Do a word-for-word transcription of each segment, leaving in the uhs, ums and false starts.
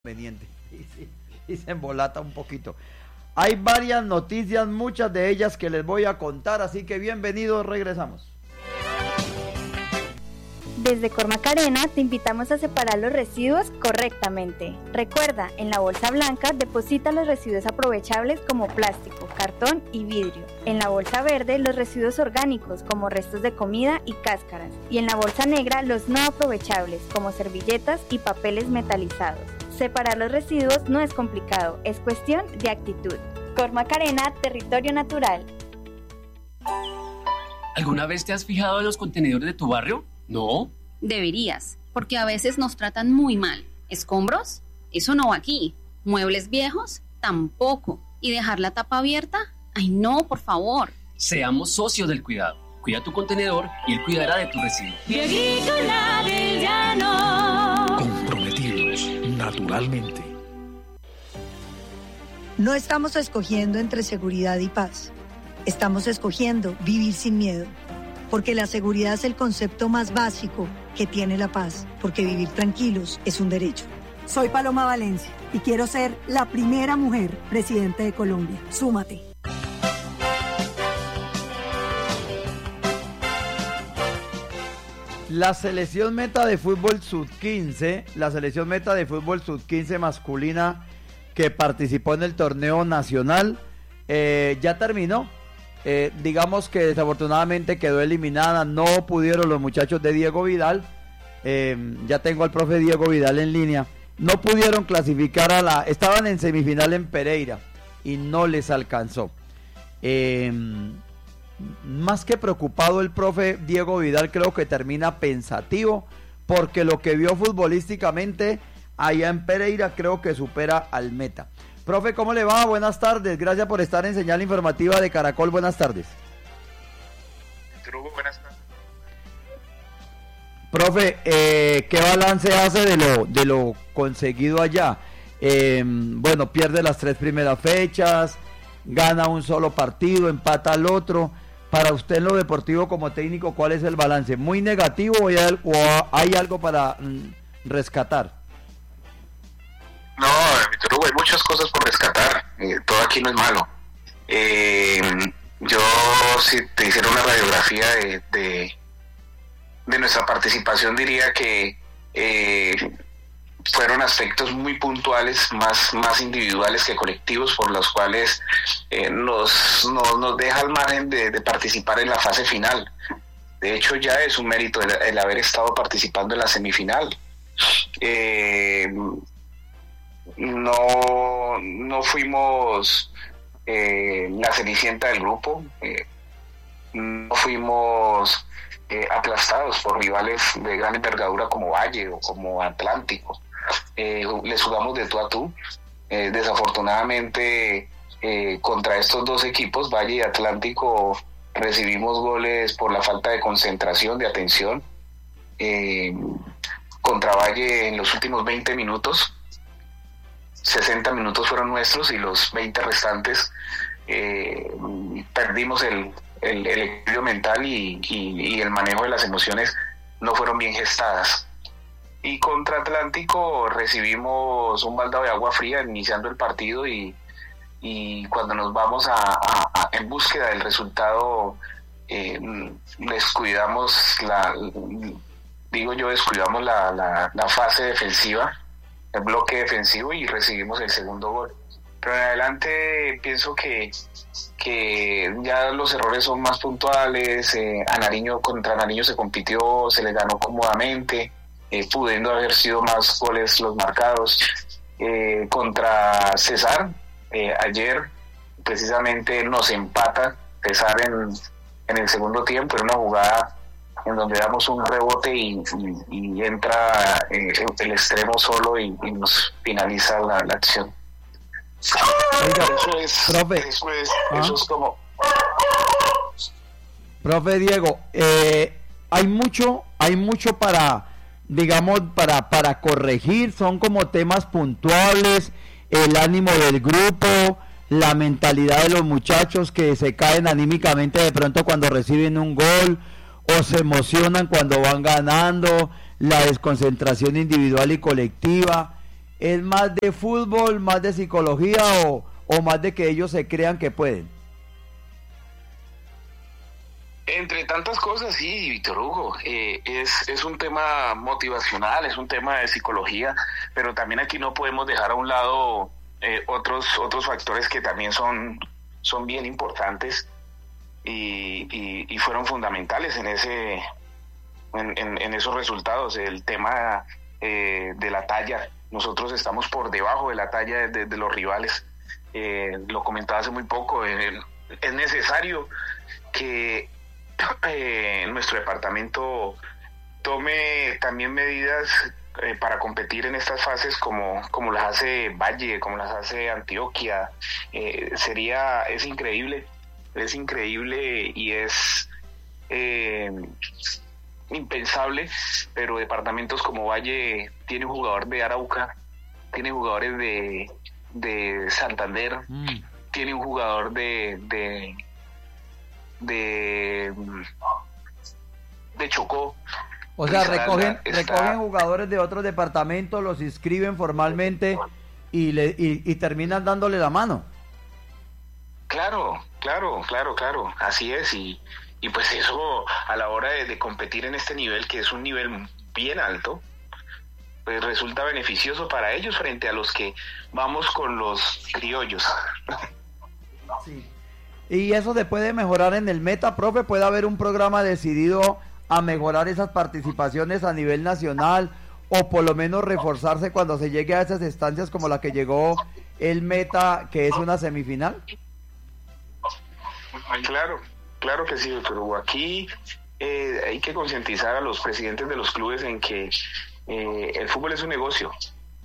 conveniente y, sí, y se embolata un poquito. Hay varias noticias, muchas de ellas que les voy a contar, así que bienvenidos, regresamos. Desde Cormac Arena te invitamos a separar los residuos correctamente. Recuerda, en la bolsa blanca deposita los residuos aprovechables como plástico, cartón y vidrio. En la bolsa verde los residuos orgánicos como restos de comida y cáscaras. Y en la bolsa negra los no aprovechables como servilletas y papeles metalizados. Separar los residuos no es complicado, es cuestión de actitud. Cormac Arena, territorio natural. ¿Alguna vez te has fijado en los contenedores de tu barrio? ¿No? Deberías, porque a veces nos tratan muy mal. ¿Escombros? Eso no va aquí. ¿Muebles viejos? Tampoco. ¿Y dejar la tapa abierta? ¡Ay, no, por favor! Seamos socios del cuidado. Cuida tu contenedor y él cuidará de tu residuo. Agrícola del Llano. Comprometidos naturalmente. No estamos escogiendo entre seguridad y paz. Estamos escogiendo vivir sin miedo. Porque la seguridad es el concepto más básico que tiene la paz. Porque vivir tranquilos es un derecho. Soy Paloma Valencia y quiero ser la primera mujer presidente de Colombia. Súmate. La selección meta de fútbol sub quince, la selección meta de fútbol sub quince masculina que participó en el torneo nacional, eh, ya terminó. Eh, digamos que desafortunadamente quedó eliminada, no pudieron los muchachos de Diego Vidal, eh, ya tengo al profe Diego Vidal en línea, no pudieron clasificar a la, estaban en semifinal en Pereira y no les alcanzó. Eh, más que preocupado el profe Diego Vidal, creo que termina pensativo, porque lo que vio futbolísticamente allá en Pereira creo que supera al meta. Profe, ¿cómo le va? Buenas tardes, gracias por estar en Señal Informativa de Caracol, buenas tardes. Hugo, buenas tardes. Profe, eh, ¿qué balance hace de lo, de lo conseguido allá? Eh, bueno, pierde las tres primeras fechas, gana un solo partido, empata al otro. Para usted en lo deportivo como técnico, ¿cuál es el balance? ¿Muy negativo o hay, o hay algo para mm, rescatar? No, Víctor Hugo, hay muchas cosas por rescatar, eh, todo aquí no es malo. Eh, yo, si te hiciera una radiografía de, de, de nuestra participación, diría que eh, fueron aspectos muy puntuales, más, más individuales que colectivos, por los cuales eh, nos, nos, nos deja al margen de, de participar en la fase final. De hecho, ya es un mérito el, el haber estado participando en la semifinal. Eh, No, no fuimos eh, la cenicienta del grupo, eh, no fuimos eh, aplastados por rivales de gran envergadura como Valle o como Atlántico. Eh, les jugamos de tú a tú. Eh, desafortunadamente, eh, contra estos dos equipos, Valle y Atlántico, recibimos goles por la falta de concentración, de atención. Eh, contra Valle en los últimos veinte minutos, sesenta minutos fueron nuestros y los veinte restantes eh, perdimos el, el, el equilibrio mental y, y, y el manejo de las emociones no fueron bien gestadas. Y contra Atlántico recibimos un baldado de agua fría iniciando el partido y, y cuando nos vamos a, a, a en búsqueda del resultado eh, descuidamos la, digo yo descuidamos la, la, la fase defensiva, el bloque defensivo, y recibimos el segundo gol. Pero en adelante pienso que, que ya los errores son más puntuales. eh, a Nariño, contra Nariño se compitió, se le ganó cómodamente, eh, pudiendo haber sido más goles los marcados. Eh, contra Cesar, eh, ayer precisamente nos empata Cesar en, en el segundo tiempo, en una jugada en donde damos un rebote y, y, y entra eh, el extremo solo y, y nos finaliza la, la acción. Oiga, eso es, profe, eso es, ¿ah? eso es como... Profe Diego, eh, hay mucho, hay mucho para, digamos, para, para corregir, son como temas puntuales, el ánimo del grupo, la mentalidad de los muchachos que se caen anímicamente de pronto cuando reciben un gol, o se emocionan cuando van ganando, la desconcentración individual y colectiva. ¿Es más de fútbol, más de psicología o, o más de que ellos se crean que pueden? Entre tantas cosas, sí, Víctor Hugo, eh, es, es un tema motivacional, es un tema de psicología, pero también aquí no podemos dejar a un lado eh, otros otros factores que también son, son bien importantes y, y, y fueron fundamentales en ese en, en, en esos resultados. El tema eh, de la talla, nosotros estamos por debajo de la talla de, de, de los rivales, eh, lo comentaba hace muy poco, eh, es necesario que Eh, nuestro departamento tome también medidas eh, para competir en estas fases como, como las hace Valle, como las hace Antioquia. Eh, sería, es increíble, es increíble y es eh, impensable, pero departamentos como Valle tiene un jugador de Arauca, tiene jugadores de, de Santander, mm. tiene un jugador de... de de de Chocó. O sea, recogen está... recogen jugadores de otros departamentos, los inscriben formalmente y le y, y terminan dándole la mano. Claro, claro, claro, claro, así es, y, y pues eso a la hora de, de competir en este nivel, que es un nivel bien alto, pues resulta beneficioso para ellos frente a los que vamos con los criollos. Sí. Y eso se puede mejorar en el Meta, profe. ¿Puede haber un programa decidido a mejorar esas participaciones a nivel nacional o por lo menos reforzarse cuando se llegue a esas instancias como la que llegó el Meta, que es una semifinal? Claro, claro que sí, pero aquí eh, hay que concientizar a los presidentes de los clubes en que eh, el fútbol es un negocio.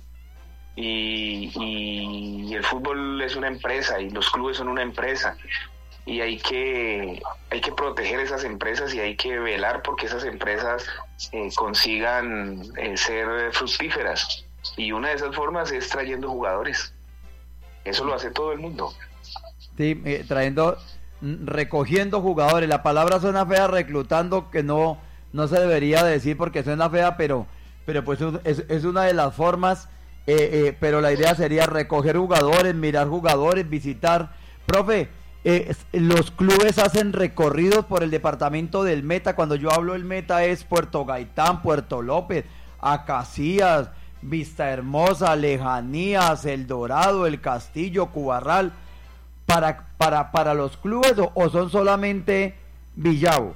Y, y, y el fútbol es una empresa y los clubes son una empresa y hay que hay que proteger esas empresas y hay que velar porque esas empresas eh, consigan eh, ser fructíferas, y una de esas formas es trayendo jugadores. Eso lo hace todo el mundo. Sí, eh, trayendo, recogiendo jugadores. La palabra suena fea, reclutando, que no no se debería decir porque suena fea, pero pero pues es, es una de las formas. Eh, eh, pero la idea sería recoger jugadores, mirar jugadores, visitar. Profe, eh, los clubes hacen recorridos por el departamento del Meta. Cuando yo hablo del Meta es Puerto Gaitán, Puerto López, Acacías, Vista Hermosa, Lejanías, El Dorado, El Castillo, Cubarral. Para, para, para los clubes o, o son solamente Villavo.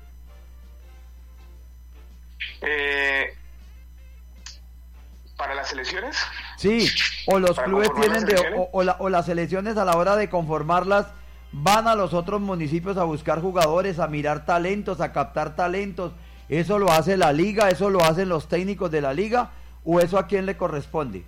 Eh... ¿Para las selecciones? Sí, o los clubes tienen de, o, o, la, o las selecciones a la hora de conformarlas van a los otros municipios a buscar jugadores, a mirar talentos, a captar talentos. ¿Eso lo hace la liga? ¿Eso lo hacen los técnicos de la liga? ¿O eso a quién le corresponde?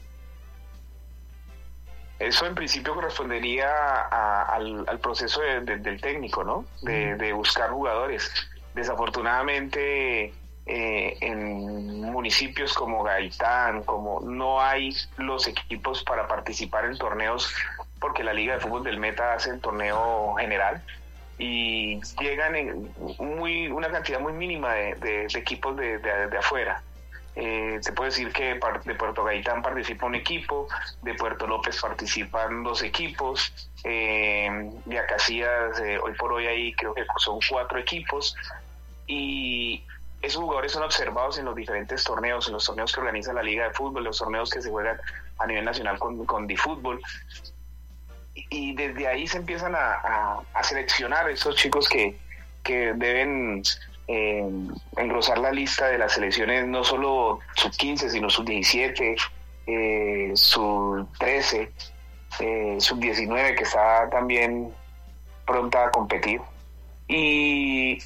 Eso en principio correspondería a, al, al proceso de, de, del técnico, ¿no? De, de buscar jugadores. Desafortunadamente... Eh, en municipios como Gaitán, como no hay los equipos para participar en torneos, porque la Liga de Fútbol del Meta hace el torneo general y llegan en muy una cantidad muy mínima de, de, de equipos de, de, de afuera. Eh, te puedo decir que de Puerto Gaitán participa un equipo, de Puerto López participan dos equipos, eh, de Acacías eh, hoy por hoy ahí creo que son cuatro equipos, y esos jugadores son observados en los diferentes torneos, en los torneos que organiza la Liga de Fútbol, los torneos que se juegan a nivel nacional con, con DiFútbol, y, y desde ahí se empiezan a, a, a seleccionar esos chicos que, que deben eh, engrosar la lista de las selecciones, no solo sub quince, sino sub diecisiete, eh, sub trece, eh, sub diecinueve, que está también pronta a competir, y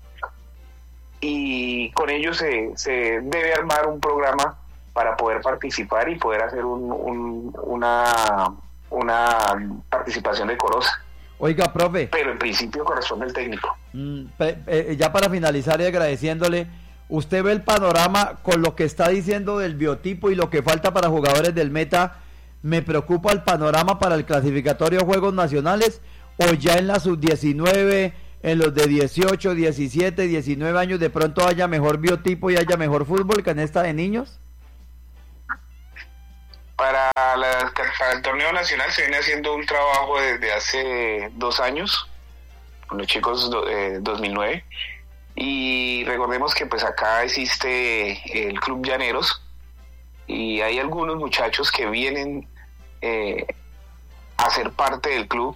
y con ellos se, se debe armar un programa para poder participar y poder hacer un, un, una, una participación decorosa. Oiga, profe. Pero en principio corresponde al técnico. Mm, pe, eh, ya para finalizar y agradeciéndole, ¿usted ve el panorama con lo que está diciendo del biotipo y lo que falta para jugadores del Meta? ¿Me preocupa el panorama para el clasificatorio a Juegos Nacionales o ya en la sub diecinueve, en los de dieciocho, diecisiete, diecinueve años de pronto haya mejor biotipo y haya mejor fútbol que en esta de niños? Para, la, para el torneo nacional se viene haciendo un trabajo desde hace dos años, con los chicos de eh, dos mil nueve, y recordemos que pues acá existe el Club Llaneros, y hay algunos muchachos que vienen eh, a ser parte del club,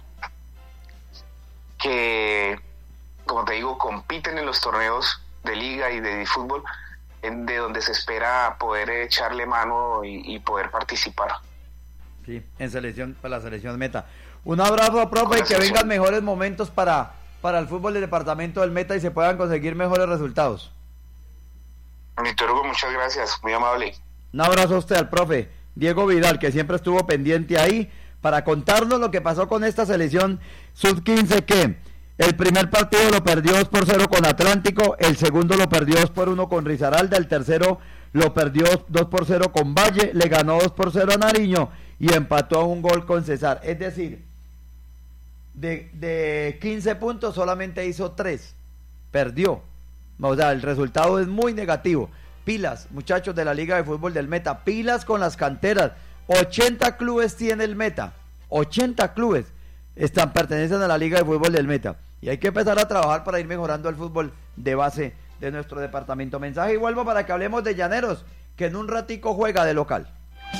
que, como te digo, compiten en los torneos de liga y de fútbol, de donde se espera poder echarle mano y, y poder participar. Sí, en selección, para la selección Meta. Un abrazo, profe, y que vengan mejores momentos para, para el fútbol del departamento del Meta y se puedan conseguir mejores resultados. Ornitólogo, muchas gracias, muy amable. Un abrazo a usted, al profe Diego Vidal, que siempre estuvo pendiente ahí para contarnos lo que pasó con esta selección sub quince, que el primer partido lo perdió dos por cero con Atlántico, el segundo lo perdió dos por uno con Risaralda, el tercero lo perdió dos por cero con Valle, le ganó dos por cero a Nariño y empató a un gol con Cesar. Es decir, de, de quince puntos solamente hizo tres, perdió. O sea, el resultado es muy negativo. Pilas, muchachos de la Liga de Fútbol del Meta, pilas con las canteras. ochenta clubes tiene el Meta, ochenta clubes están, pertenecen a la Liga de Fútbol del Meta. Y hay que empezar a trabajar para ir mejorando el fútbol de base de nuestro departamento. Mensaje y vuelvo para que hablemos de Llaneros, que en un ratico juega de local.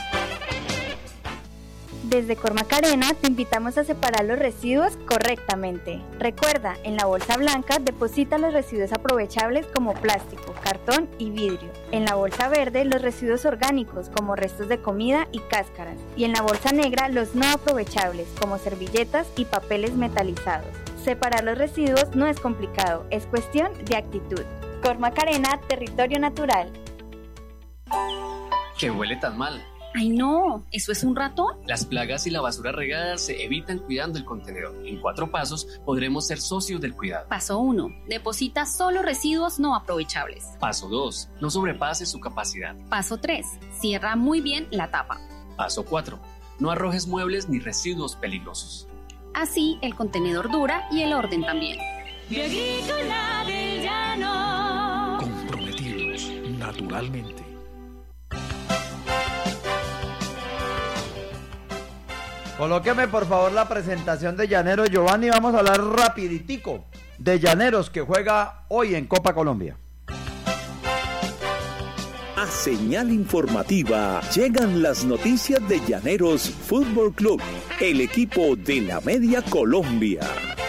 Desde Cormac Arena te invitamos a separar los residuos correctamente. Recuerda, en la bolsa blanca deposita los residuos aprovechables como plástico, cartón y vidrio. En la bolsa verde los residuos orgánicos como restos de comida y cáscaras. Y en la bolsa negra los no aprovechables como servilletas y papeles metalizados. Separar los residuos no es complicado, es cuestión de actitud. Cormac Arena, territorio natural. ¿Qué huele tan mal? ¡Ay no! ¿Eso es un ratón? Las plagas y la basura regada se evitan cuidando el contenedor. En cuatro pasos podremos ser socios del cuidado. Paso uno. Deposita solo residuos no aprovechables. Paso dos. No sobrepase su capacidad. Paso tres. Cierra muy bien la tapa. Paso cuatro. No arrojes muebles ni residuos peligrosos. Así el contenedor dura y el orden también. Bioagrícola del Llano. Comprometidos naturalmente. Colóqueme por favor la presentación de Llaneros, Giovanni. Vamos a hablar rapiditico de Llaneros, que juega hoy en Copa Colombia. A señal informativa llegan las noticias de Llaneros Fútbol Club, el equipo de la Media Colombia.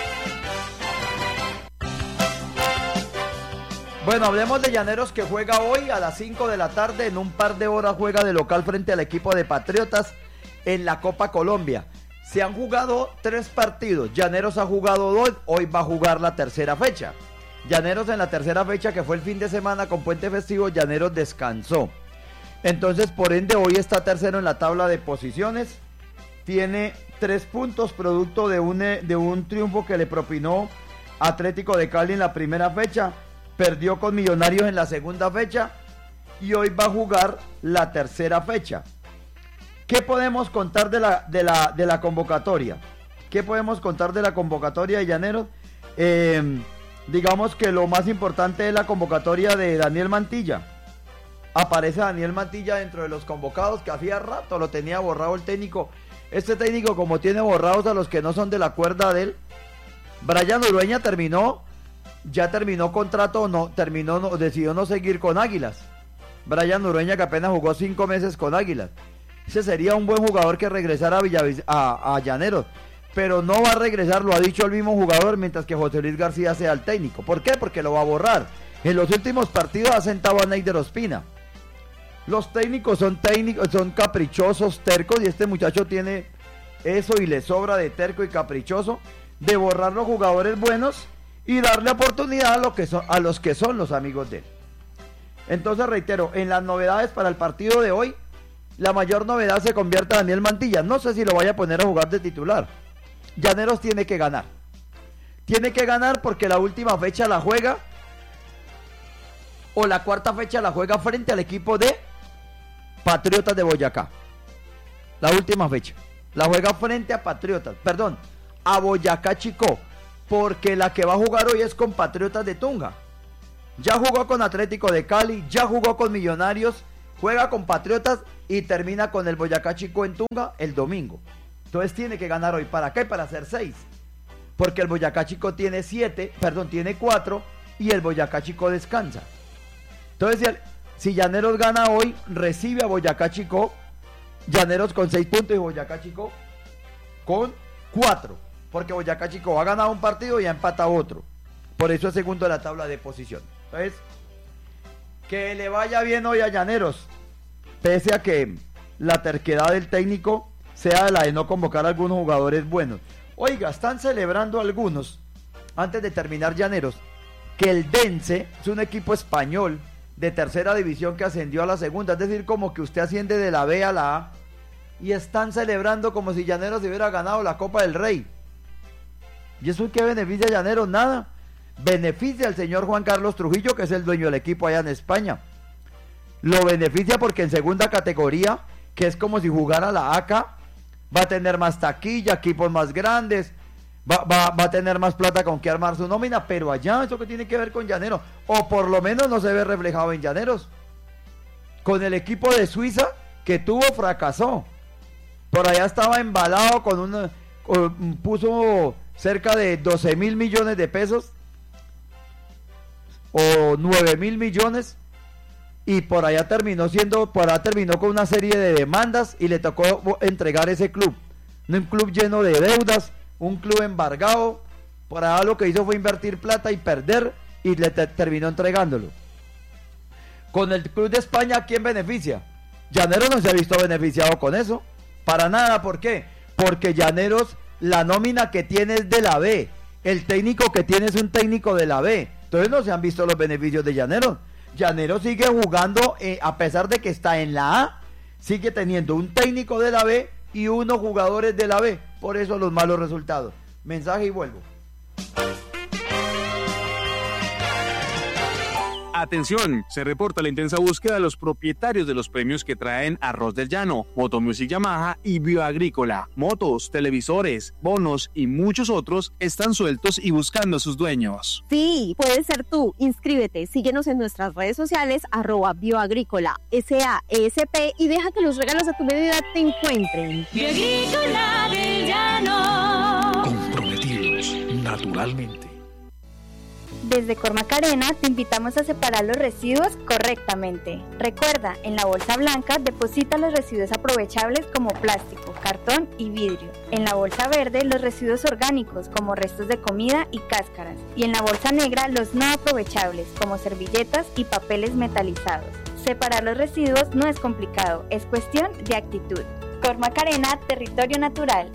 Bueno, hablemos de Llaneros, que juega hoy a las cinco de la tarde. En un par de horas juega de local frente al equipo de Patriotas en la Copa Colombia. Se han jugado tres partidos, Llaneros ha jugado dos, hoy va a jugar la tercera fecha. Llaneros en la tercera fecha, que fue el fin de semana con puente festivo, Llaneros descansó. Entonces, por ende, hoy está tercero en la tabla de posiciones. Tiene tres puntos, producto de un, de un triunfo que le propinó Atlético de Cali en la primera fecha. Perdió con Millonarios en la segunda fecha y hoy va a jugar la tercera fecha. ¿Qué podemos contar de la, de la, de la convocatoria? ¿Qué podemos contar de la convocatoria de Llaneros? Eh, digamos que lo más importante es la convocatoria de Daniel Mantilla. Aparece Daniel Mantilla dentro de los convocados, que hacía rato lo tenía borrado el técnico. Este técnico, como tiene borrados a los que no son de la cuerda de él. Brian Urueña terminó, ya terminó contrato, no, terminó, no, decidió no seguir con Águilas. Brian Urueña, que apenas jugó cinco meses con Águilas. Ese sería un buen jugador que regresara a, Villavic- a, a Llaneros, pero no va a regresar, lo ha dicho el mismo jugador, mientras que José Luis García sea el técnico. ¿Por qué? Porque lo va a borrar. En los últimos partidos ha sentado a Neider Ospina. Los técnicos son técnicos, son caprichosos, tercos, y este muchacho tiene eso y le sobra de terco y caprichoso, de borrar los jugadores buenos y darle oportunidad a, lo que son, a los que son los amigos de él. Entonces, reitero, en las novedades para el partido de hoy, la mayor novedad se convierte a Daniel Mantilla. No sé si lo vaya a poner a jugar de titular. Llaneros tiene que ganar. Tiene que ganar porque la última fecha la juega, o la cuarta fecha la juega frente al equipo de Patriotas de Boyacá. La última fecha la juega frente a Patriotas, perdón, a Boyacá Chicó, porque la que va a jugar hoy es con Patriotas de Tunja. Ya jugó con Atlético de Cali, ya jugó con Millonarios juega con Patriotas y termina con el Boyacá Chico en Tunga el domingo. Entonces tiene que ganar hoy. ¿Para qué? Para hacer seis. Porque el Boyacá Chico tiene siete, perdón, tiene cuatro y el Boyacá Chico descansa. Entonces, si, el, si Llaneros gana hoy, recibe a Boyacá Chico, Llaneros con seis puntos y Boyacá Chico con cuatro. Porque Boyacá Chico ha ganado un partido y ha empatado otro. Por eso es segundo en la tabla de posición. Entonces, que le vaya bien hoy a Llaneros, pese a que la terquedad del técnico sea la de no convocar a algunos jugadores buenos. Oiga, están celebrando algunos, antes de terminar Llaneros, que el Dense es un equipo español de tercera división que ascendió a la segunda, es decir, como que usted asciende de la B a la A, y están celebrando como si Llaneros hubiera ganado la Copa del Rey. ¿Y eso qué beneficia a Llaneros? Nada. Beneficia al señor Juan Carlos Trujillo, que es el dueño del equipo allá en España. Lo beneficia porque en segunda categoría, que es como si jugara la A C A, va a tener más taquilla, equipos más grandes, va, va, va a tener más plata con que armar su nómina, pero allá, ¿eso que tiene que ver con Llaneros? O por lo menos no se ve reflejado en Llaneros. Con el equipo de Suiza, que tuvo, fracasó. Por allá estaba embalado con un... Con, puso cerca de doce mil millones de pesos, o nueve mil millones, y por allá terminó siendo, por allá terminó con una serie de demandas y le tocó entregar ese club, un club lleno de deudas, un club embargado. Por allá lo que hizo fue invertir plata y perder, y le te, terminó entregándolo. Con el club de España, ¿quién beneficia? Llaneros no se ha visto beneficiado con eso, para nada. ¿Por qué? Porque Llaneros, la nómina que tiene es de la B, el técnico que tiene es un técnico de la B, entonces no se han visto los beneficios de Llaneros. Llaneros sigue jugando, eh, a pesar de que está en la A, sigue teniendo un técnico de la B y unos jugadores de la B, por eso los malos resultados. Mensaje y vuelvo. Atención, se reporta la intensa búsqueda de los propietarios de los premios que traen Arroz del Llano, Motomusic Yamaha y Bioagrícola. Motos, televisores, bonos y muchos otros están sueltos y buscando a sus dueños. Sí, puedes ser tú. Inscríbete, síguenos en nuestras redes sociales, arroba Bioagrícola, S A E S P, y deja que los regalos a tu medida te encuentren. Bioagrícola del Llano. Comprometidos naturalmente. Desde Cormacarena te invitamos a separar los residuos correctamente. Recuerda, en la bolsa blanca deposita los residuos aprovechables como plástico, cartón y vidrio. En la bolsa verde los residuos orgánicos como restos de comida y cáscaras. Y en la bolsa negra los no aprovechables como servilletas y papeles metalizados. Separar los residuos no es complicado, es cuestión de actitud. Cormacarena, territorio natural.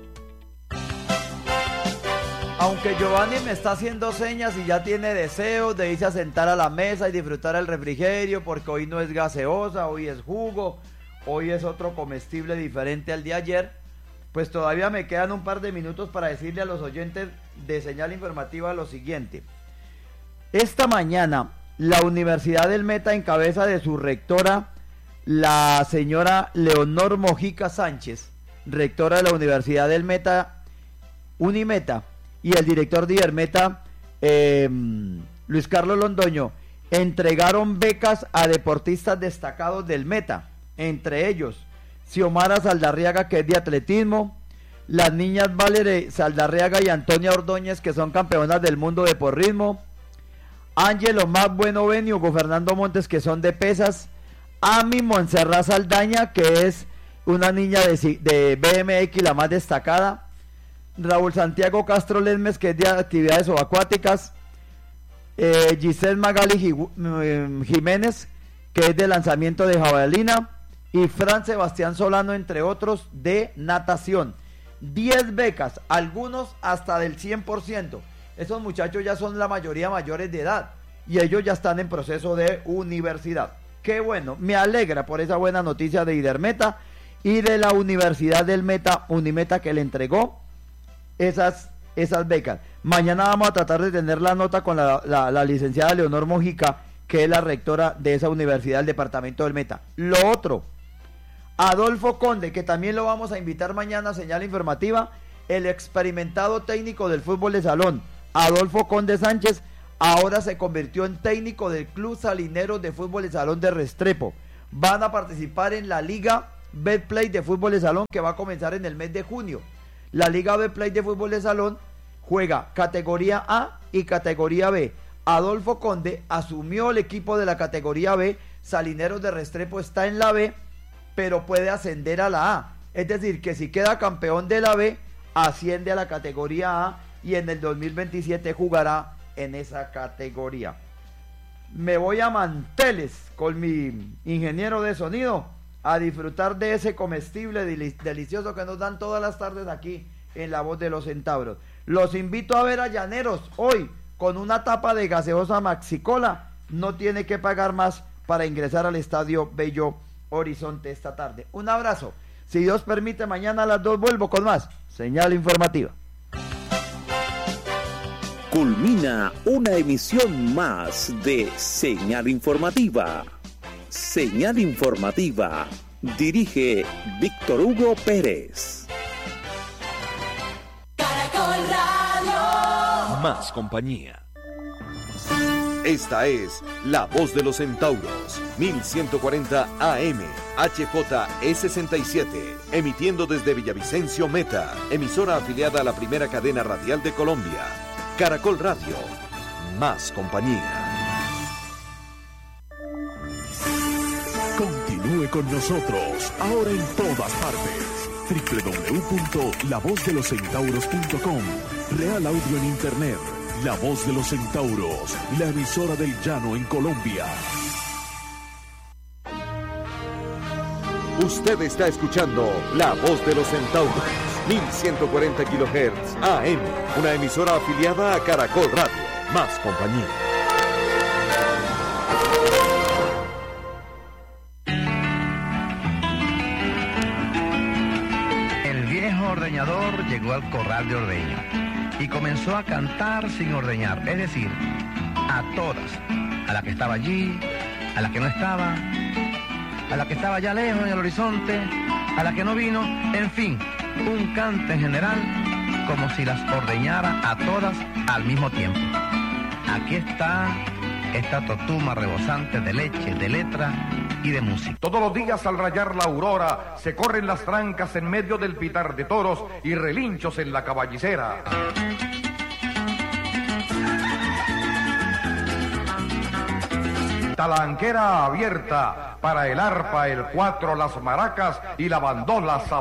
Aunque Giovanni me está haciendo señas y ya tiene deseos de irse a sentar a la mesa y disfrutar el refrigerio, porque hoy no es gaseosa, hoy es jugo, hoy es otro comestible diferente al de ayer, pues todavía me quedan un par de minutos para decirle a los oyentes de Señal Informativa lo siguiente. Esta mañana la Universidad del Meta, en cabeza de su rectora, la señora Leonor Mojica Sánchez, rectora de la Universidad del Meta, Unimeta, y el director de Ibermeta, eh, Luis Carlos Londoño, entregaron becas a deportistas destacados del Meta, entre ellos Xiomara Saldarriaga, que es de atletismo, las niñas Valerie Saldarriaga y Antonia Ordóñez, que son campeonas del mundo de porrismo, Ángelo Más Bueno Ben y Hugo Fernando Montes, que son de pesas, Ami Montserrat Saldaña, que es una niña de, de B M X, la más destacada, Raúl Santiago Castro Lesmes, que es de actividades subacuáticas, eh, Giselle Magali Jiménez, que es de lanzamiento de jabalina, y Fran Sebastián Solano, entre otros, de natación. diez becas, algunos hasta del cien por ciento. Esos muchachos ya son la mayoría mayores de edad y ellos ya están en proceso de universidad. Qué bueno, me alegra por esa buena noticia de Ibermeta y de la Universidad del Meta, Unimeta, que le entregó esas, esas becas. Mañana vamos a tratar de tener la nota con la, la, la licenciada Leonor Mojica, que es la rectora de esa universidad del departamento del Meta. Lo otro, Adolfo Conde, que también lo vamos a invitar mañana a Señal Informativa, el experimentado técnico del fútbol de salón, Adolfo Conde Sánchez, ahora se convirtió en técnico del Club Salinero de Fútbol de Salón de Restrepo. van a participar en la Liga Betplay de Fútbol de Salón, que va a comenzar en el mes de junio. La Liga Betplay de Fútbol de Salón juega categoría A y categoría B. Adolfo Conde asumió el equipo de la categoría B, Salineros de Restrepo está en la B, pero puede ascender a la A. Es decir, que si queda campeón de la B, asciende a la categoría A y en el dos mil veintisiete jugará en esa categoría. Me voy a Manteles con mi ingeniero de sonido a disfrutar de ese comestible delicioso que nos dan todas las tardes aquí en La Voz de los Centauros. Los invito a ver a Llaneros hoy con una tapa de gaseosa Maxicola. No tiene que pagar más para ingresar al Estadio Bello Horizonte esta tarde. Un abrazo. Si Dios permite, mañana a las dos vuelvo con más señal informativa. Culmina una emisión más de Señal Informativa. Señal Informativa. Dirige Víctor Hugo Pérez. Caracol Radio. Más compañía. Esta es La Voz de los Centauros, mil ciento cuarenta A M, H J E sesenta y siete, emitiendo desde Villavicencio Meta, emisora afiliada a la primera cadena radial de Colombia. Caracol Radio, más compañía. Continúe con nosotros, ahora en todas partes. doble u doble u doble u punto la voz de los centauros punto com. Real Audio en Internet. La Voz de los Centauros, la emisora del llano en Colombia. Usted está escuchando La Voz de los Centauros, mil ciento cuarenta kilohertz A M, una emisora afiliada a Caracol Radio, más compañía. El viejo ordeñador llegó al corral de ordeño y comenzó a cantar sin ordeñar, es decir, a todas, a la que estaba allí, a la que no estaba, a la que estaba allá lejos en el horizonte, a la que no vino, en fin, un cante en general, como si las ordeñara a todas al mismo tiempo. Aquí está esta totuma rebosante de leche, de letra y de música. Todos los días al rayar la aurora se corren las trancas en medio del pitar de toros y relinchos en la caballicera. Talanquera abierta para el arpa, el cuatro, las maracas y la bandola.